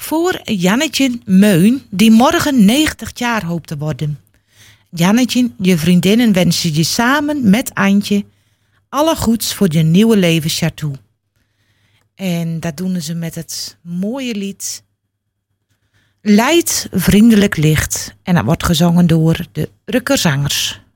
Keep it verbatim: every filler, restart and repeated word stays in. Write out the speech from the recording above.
Voor Jannetje Meun, die morgen negentig jaar hoopt te worden. Jannetje, je vriendinnen wensen je samen met Antje alle goeds voor je nieuwe levensjaar toe. En dat doen ze met het mooie lied Leid vriendelijk licht. En dat wordt gezongen door de Rukkerzangers.